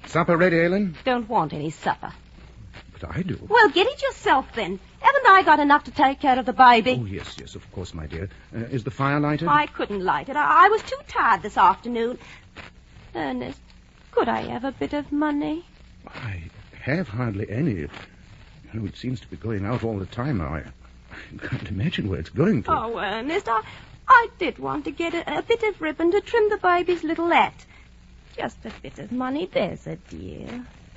Supper ready, Ellen? Don't want any supper. But I do. Well, get it yourself, then. Haven't I got enough to take care of the baby? Oh, yes, of course, my dear. Is the fire lighted? I couldn't light it. I was too tired this afternoon. Ernest, could I have a bit of money? I have hardly any. It seems to be going out all the time. I can't imagine where it's going to. Oh, Ernest, I did want to get a bit of ribbon to trim the baby's little hat. Just a bit of money, there's a dear.